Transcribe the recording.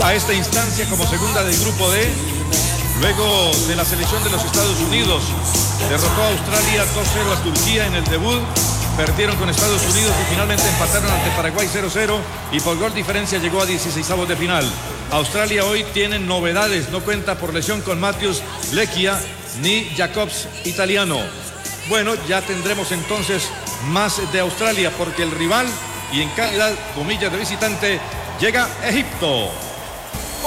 a esta instancia como segunda del grupo D, luego de la selección de los Estados Unidos. Derrotó a Australia 2-0 a Turquía en el debut. Perdieron con Estados Unidos y finalmente empataron ante Paraguay 0-0 y por gol diferencia llegó a 16avos de final. Australia hoy tiene novedades, no cuenta por lesión con Matthews Lecchia ni Jacobs italiano. Bueno, ya tendremos entonces más de Australia porque el rival y en calidad, comillas, de visitante llega Egipto.